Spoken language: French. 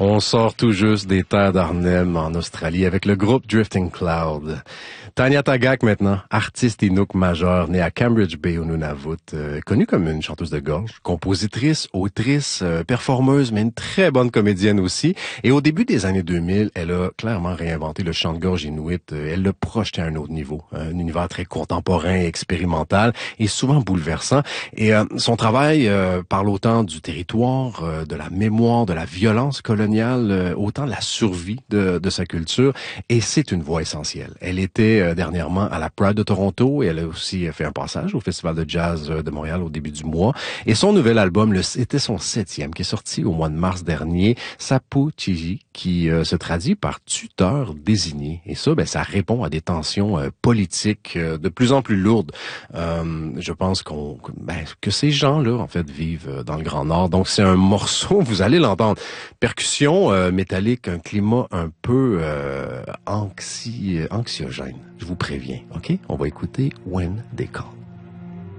On sort tout juste des terres d'Arnhem en Australie avec le groupe Drifting Cloud. Tanya Tagaq maintenant, artiste Inuk majeure, née à Cambridge Bay au Nunavut, connue comme une chanteuse de gorge, compositrice, autrice, performeuse, mais une très bonne comédienne aussi. Et au début des années 2000, elle a clairement réinventé le chant de gorge inuit. Elle l'a projeté à un autre niveau, un univers très contemporain, expérimental et souvent bouleversant. Et son travail parle autant du territoire, de la mémoire, de la violence coloniale, autant de la survie de sa culture. Et c'est une voix essentielle. Elle était dernièrement à la Pride de Toronto et elle a aussi fait un passage au Festival de jazz de Montréal au début du mois. Et son nouvel album, c'était son 7e, qui est sorti au mois de mars dernier, Sapu Chiji, qui se traduit par tuteur désigné. Et ça, ça répond à des tensions politiques de plus en plus lourdes. Je pense que ces gens-là, en fait, vivent dans le Grand Nord. Donc, c'est un morceau, vous allez l'entendre, percussion métallique, un climat un peu anxiogène. Je vous préviens, OK? On va écouter When They Call.